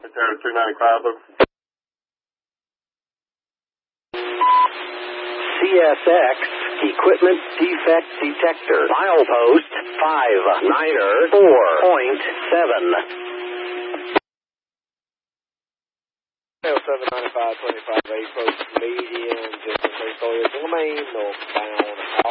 Ontario 295, look. CSX Equipment Defect Detector. Milepost 594.7. 795, 25, 8 post median, distance 8 northbound.